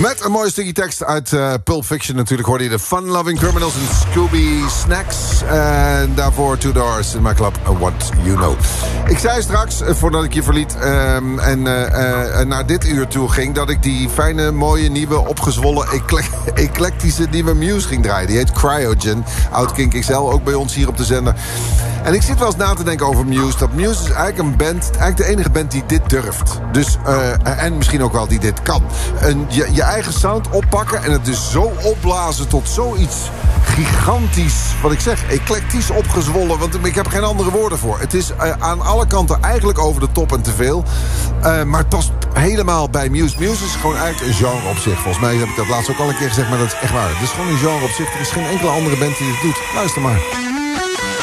Met een mooi stukje tekst uit Pulp Fiction natuurlijk hoorde je de Fun-Loving Criminals en Scooby Snacks. En daarvoor Two Doors in my club, What You Know. Ik zei straks, voordat ik je verliet en naar dit uur toe ging, dat ik die fijne, mooie, nieuwe, opgezwollen, eclectische nieuwe Muse ging draaien. Die heet Cryogen, oud Kink XL, ook bij ons hier op de zender. En ik zit wel eens na te denken over Muse. Dat Muse is eigenlijk een band, eigenlijk de enige band die dit durft. Dus, en misschien ook wel die dit kan. Je eigen sound oppakken en het dus zo opblazen tot zoiets gigantisch, wat ik zeg, eclectisch opgezwollen. Want ik heb er geen andere woorden voor. Het is aan alle kanten eigenlijk over de top en te veel. Maar het past helemaal bij Muse. Muse is gewoon eigenlijk een genre op zich. Volgens mij heb ik dat laatst ook al een keer gezegd, maar dat is echt waar. Het is gewoon een genre op zich. Er is geen enkele andere band die dit doet. Luister maar.